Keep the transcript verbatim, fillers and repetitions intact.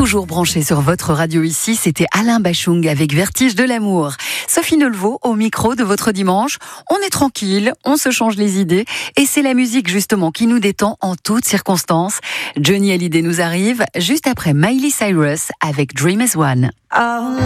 Toujours branché sur votre radio ici, c'était Alain Bachung avec Vertige de l'amour. Sophie Nelvaux au micro de votre dimanche. On est tranquille, on se change les idées et c'est la musique justement qui nous détend en toutes circonstances. Johnny Hallyday nous arrive juste après Miley Cyrus avec Dream as One.